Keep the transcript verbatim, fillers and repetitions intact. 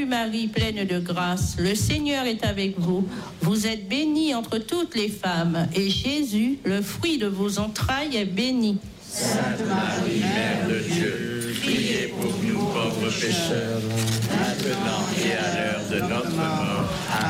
Salut Marie, pleine de grâce, le Seigneur est avec vous. Vous êtes bénie entre toutes les femmes, et Jésus, le fruit de vos entrailles, est béni. Sainte Marie, Mère de Dieu, priez pour nous pauvres pécheurs, maintenant et à l'heure de notre mort. Amen.